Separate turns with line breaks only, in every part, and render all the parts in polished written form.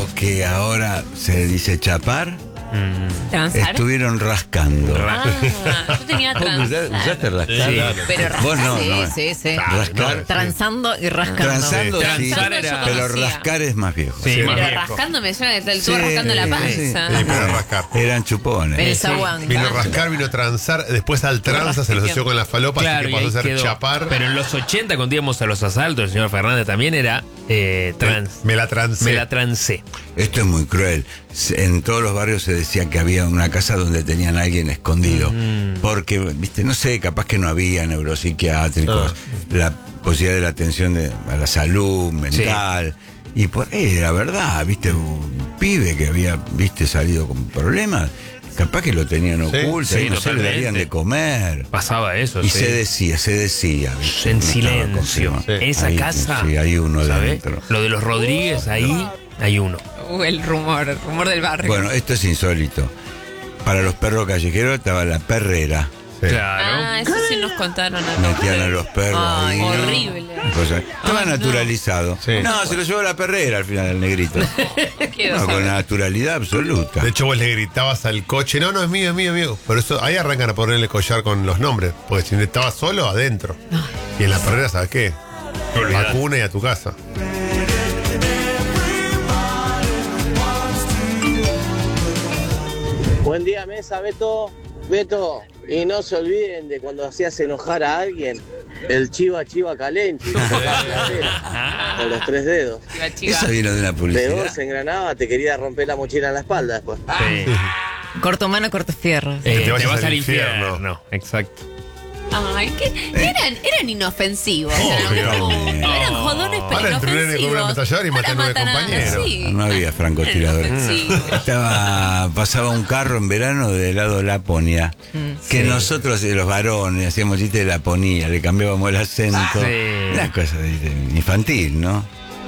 lo que ahora se dice chapar,
¿Transar?
estuvieron rascando.
Yo tenía transar.
¿Usaste rascar?
Sí.
Pero rascar,
Vos no,
sí.
Rascar.
Transando y rascando.
Transando, sí,
Transar era-
pero
conocía.
rascar es más viejo.
Sí, más
Pero
viejo.
rascando me suena que te estuvo
Sí,
rascando la
sí,
panza.
Sí, pero rascar.
Eran chupones.
El zaguán.
Vino rascar, vino transar, después al tranza se lo asoció con la falopa,
Claro,
así
y
que pasó a
ahí
ser
quedó.
chapar.
Pero en los 80, cuando íbamos a los asaltos, el señor Fernández también era trans.
Me la transé.
Me la transé.
Esto es muy cruel. En todos los barrios se decía que había una casa donde tenían a alguien escondido. Porque, viste, no sé, capaz que no había neuropsiquiátricos, la posibilidad de la atención a la salud mental. Y por ahí era verdad, viste, un pibe que había, viste, salido con problemas, capaz que lo tenían oculto,
sí,
y no se le
totalmente.
darían de comer.
Pasaba eso,
Y
sí.
se decía. ¿viste?
En
No estaba
silencio.
confirmado.
En esa
Ahí,
casa.
Sí, hay uno
¿sabe?
dentro.
Lo de los Rodríguez, ahí hay uno.
El rumor del barrio.
Bueno, esto es insólito. Para los perros callejeros estaba la perrera.
Sí.
Claro.
Eso sí nos contaron acá.
Metían a los perros
Ay,
ahí.
horrible.
Estaba naturalizado.
Sí.
No, se lo llevó la perrera al final, el negrito.
Quiero
No, con
saber.
naturalidad absoluta.
De hecho, vos le gritabas al coche, no, es mío, es mío, es mío. Por eso ahí arrancan a ponerle collar con los nombres. Porque si estaba solo, adentro. Y en la perrera, ¿sabes qué? Vacuna y a tu casa.
Buen día, mesa, Beto. Beto, y no se olviden de cuando hacías enojar a alguien, el chiva calenchi, con los 3 dedos.
Chiva, chiva.
Eso vino de una
De
publicidad.
vos en Granada te quería romper la mochila en la espalda después.
Sí.
Corto mano, corto fierro.
te vayas
vas
al
al
infierno.
infierno. Exacto.
Ay, eran inofensivos.
Obvio.
No eran jodones, pero
Ahora entró un nene con una
inofensivos.
ametralladora y mata a 9
Ahora matan
compañeros.
sí.
No había francotiradores.
Eran inofensivos.
Pasaba un carro en verano de helado de Laponia, que nosotros, los varones, hacíamos chiste de Laponía, le cambiábamos el acento.
Sí.
Una cosa infantil, ¿no?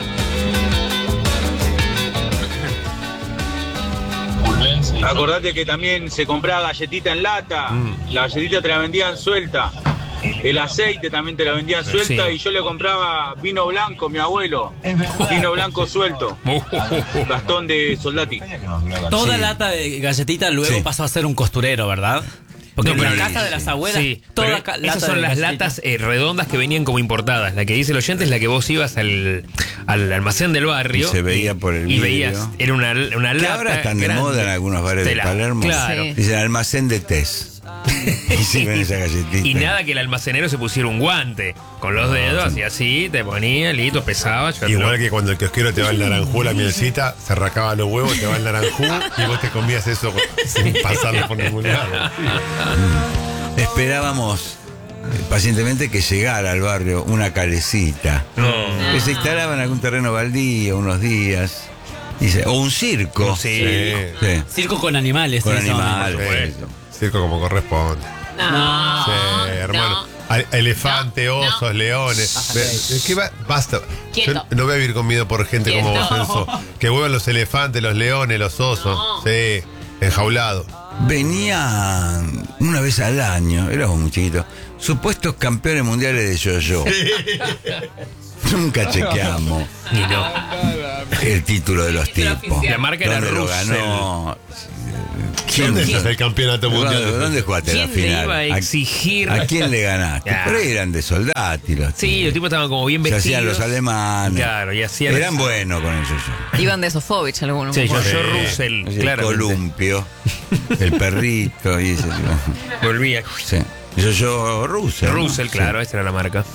Acordate que también se compraba galletita en lata, la galletita te la vendían suelta, el aceite también te la vendían suelta
Sí.
y yo le compraba vino blanco, mi abuelo, vino blanco suelto, Gastón de Soldati.
Toda
Sí.
lata de galletita luego
Sí.
pasó a ser un costurero, ¿verdad? Porque
No,
en la
pero-
casa de las abuelas,
Sí,
toda
pero
lata
esas son
de
las
galletita.
latas redondas que venían como importadas. La que dice el oyente es la que vos ibas al almacén del barrio
Y se veía por el
y
vidrio.
veías, era una
Que
lata
ahora están de
grande.
moda en algunos bares de
Tela,
Palermo.
claro.
Sí.
Dicen almacén de tés. Y sirven esa galletita.
Y nada que el almacenero se pusiera un guante con los dedos y así te ponía, listo, pesaba.
Igual que cuando el kiosquero te va el naranjú, la mielcita, se arrancaba los huevos, te va el naranjú y vos te comías eso sin pasarlo por ningún lado.
Esperábamos pacientemente que llegara al barrio una calecita. Que se instalaba en algún terreno baldío unos días. Dice, o un circo.
Sí.
Sí.
Circo con animales.
Con
eso.
animales.
Eso. Circo como corresponde.
No.
Sí, hermano. Elefante, osos, leones. ¿Qué va? Basta.
Quieto.
Yo no voy a vivir con miedo por gente como
Quieto.
vos, Enzo. Que vuelvan los elefantes, los leones, los osos.
No.
Sí, enjaulados.
Venían una vez al año, éramos muy chiquitos, supuestos campeones mundiales de yo-yo. Nunca chequeamos
Y no.
el título de los
Título
tipos.
oficial.
La marca era
¿Dónde lo
Russell.
ganó?
¿Dónde estás el campeonato mundial?
¿Dónde jugaste la
¿Quién le
final?
iba a exigir?
¿A quién le ganaste?
Ya.
Pero eran de soldati los
Sí,
tipos.
los tipos estaban como bien
Se
vestidos.
hacían los alemanes.
Claro, y hacían.
Eran buenos con el yo-yo.
Iban de Sofovich algunos.
Sí, yo
Sí.
Russell,
El
claro.
columpio, el perrito y ese.
Volvía.
Sí. Yo Russell. ¿no?
Russell, claro, esa era la marca.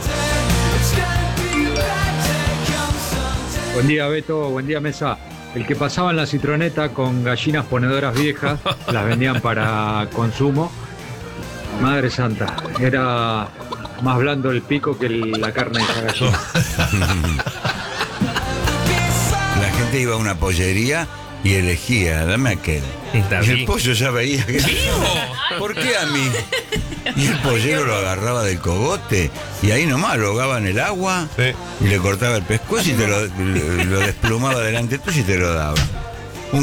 Buen día, Beto. Buen día, mesa. El que pasaba en la citroneta con gallinas ponedoras viejas, las vendían para consumo. Madre santa, era más blando el pico que la carne de esa gallina.
La gente iba a una pollería y elegía, dame aquel.
Está
Y el
bien.
pollo ya veía que. ¿Por qué a mí? Y el pollero lo agarraba del cogote y ahí nomás lo ahogaba en el agua
Sí.
y le cortaba el pescuezo y te lo desplumaba delante tuyo y te lo daba.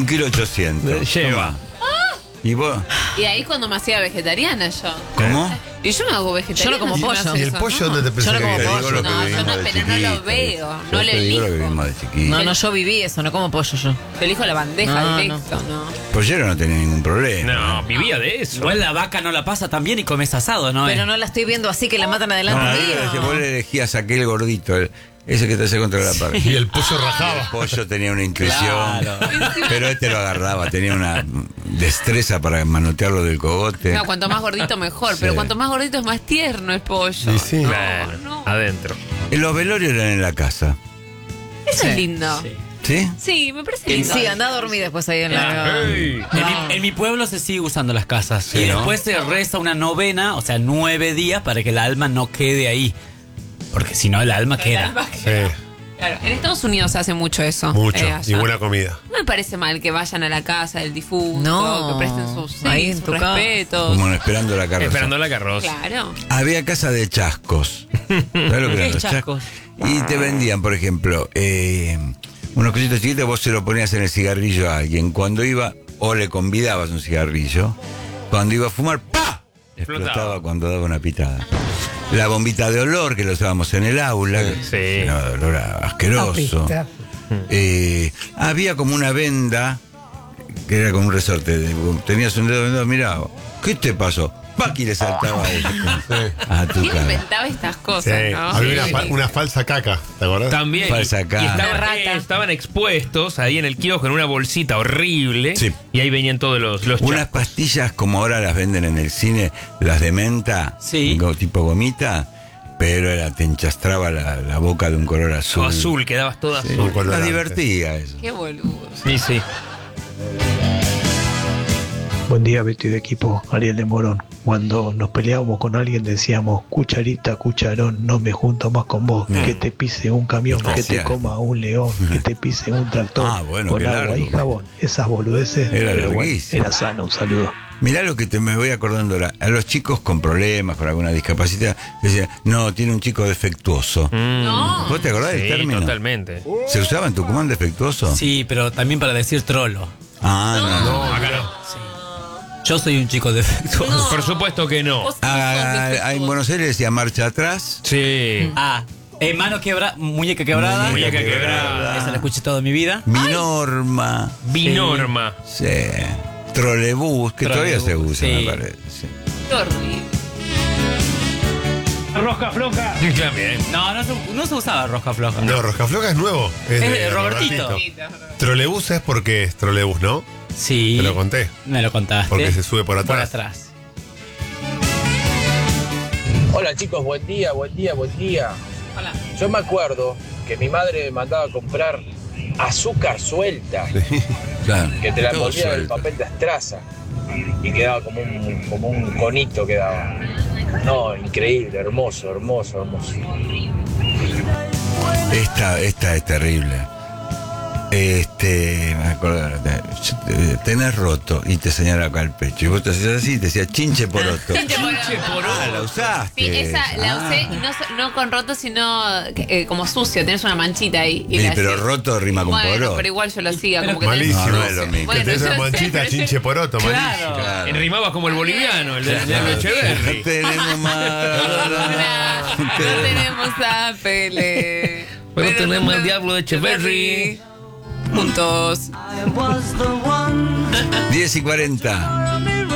1,8 kg.
Lleva.
Toma. ¿Y vos?
Y ahí cuando me hacía vegetariana yo.
¿Cómo?
Y yo no hago vegetariano. Yo no como pollo.
¿Y el pollo dónde te pensás
Yo no como
que
Te
vive?
digo lo que
No, yo
vivimos
no,
de
pero no lo
chiquito.
veo,
Yo
no lo
te digo lo que
elijo.
vivimos de chiquito.
No, yo viví eso, no como pollo yo.
Te elijo la bandeja
No,
directo, ¿no?
Pollero no tenía ningún problema.
No, vivía de eso.
Igual la vaca no la pasa tan bien y comes asado, ¿no?
Pero no la estoy viendo así que la matan adelante
No,
mío.
vos le elegías aquel gordito, ese que te hace contra la pared.
Y el pollo
El
rajaba.
pollo tenía una intuición,
Claro.
pero este lo agarraba, tenía una destreza para manotearlo del cogote.
No, cuanto más gordito mejor, pero
Sí.
cuanto más gordito es más tierno el pollo.
Y sí.
Claro,
no.
adentro.
Los velorios eran en la casa,
Eso
Sí,
es lindo.
sí.
¿sí?
Sí, me parece lindo. Sí, anda a dormir después ahí en la...
Ey.
En mi pueblo se sigue usando las casas.
Sí,
y
¿no?
después se reza una novena, o sea, 9 días para que el alma no quede ahí. Porque si no, el alma queda.
Sí,
Claro, en Estados Unidos se hace mucho eso.
mucho.
allá.
Y buena comida.
No me parece mal que vayan a la casa del difunto,
No,
que presten sus,
ahí en
sus
tu casa.
respetos.
Como esperando la carroza.
Esperando la carroza.
Claro.
Había casa de chascos. ¿Sabes lo que
¿Qué
eran
es
los
chascos?
Y te vendían, por ejemplo, unos cositos chiquitos, vos se lo ponías en el cigarrillo a alguien. Cuando iba, o le convidabas un cigarrillo, cuando iba a fumar, ¡pa! Explotaba
Explotaba.
cuando daba una pitada. La bombita de olor que lo usábamos en el aula,
Sí.
que era de olor asqueroso. Había como una venda que era como un resorte. Tenías un dedo vendado, mirá, ¿qué te pasó? ¡Pac! Y le saltaba a tu
¿Quién
cara.
inventaba estas
Sí.
cosas, no?
Había una falsa caca, ¿te acordás?
También.
Falsa
y
cara.
estaban expuestos ahí en el kiosco en una bolsita horrible.
Sí.
Y ahí venían todos los
Unas
chascos.
pastillas como ahora las venden en el cine, las de menta,
Sí.
tipo gomita, pero te enchastraba la boca de un color azul.
Azul, quedabas toda
Sí,
azul.
Un colorante.
la divertía eso.
Qué boludo.
Sí, sí.
Buen día, Beto y de equipo, Ariel de Morón. Cuando nos peleábamos con alguien decíamos, cucharita, cucharón, no me junto más con vos. Que te pise un camión, que te
Hacía.
coma un león, que te pise un tractor.
Ah, bueno,
con
qué
agua
largo.
y jabón. Esas boludeces,
Era
pero bueno,
larguísimo.
era sano. Un saludo.
Mirá lo que me voy acordando ahora. A los chicos con problemas, con alguna discapacidad, decían, no, tiene un chico defectuoso.
No.
¿Vos te acordás del
Sí,
término?
totalmente.
¿Se usaba en Tucumán defectuoso?
Sí, pero también para decir trolo.
Ah, no.
Acá no.
Yo soy un chico defectuoso.
Por supuesto que no.
Vos no sos defectuoso.
En Buenos Aires decía marcha atrás.
Sí.
Ah, mano quebrada, muñeca quebrada.
Muñeca quebrada.
Esa la escuché toda mi vida.
Binorma.
Binorma.
Sí. Trolebús, que todavía se usa,
sí.
me parece. Sí.
Qué horrible.
También.
No se usaba roja floja.
No, Rosca Floja es nuevo. Es
de Robertito.
Trolebús es porque es trolebús, ¿no?
Sí.
Te lo conté.
Me lo contaste.
Porque se sube por atrás.
Por atrás.
Hola chicos, buen día, buen día, buen día.
Hola.
Yo me acuerdo que mi madre me mandaba a comprar azúcar suelta,
Claro.
que te la
Todo
envolvía en el
suelto.
papel de astraza y quedaba como un conito quedaba. No, increíble, hermoso, hermoso, hermoso.
Esta es terrible. Me acuerdo, tenés roto y te señala acá el pecho. Y vos te hacías así y te decía chinche poroto. Ah, la usaste.
Sí, esa la usé y no con roto, sino como sucio, tenés una manchita ahí. Y
Sí,
la
pero
hacía.
roto rima con
Bueno,
poroto.
pero igual yo lo hacía, como que
Malísimo.
No, no es lo mismo.
Bueno,
que tenés
yo
una
sé,
manchita
pero-
chinche poroto, malísimo.
Claro.
Rimaba como el boliviano, el de Echeverry.
No tenemos más.
No tenemos a Pele.
Pero tenemos al diablo de Echeverry.
Juntos.
10:40.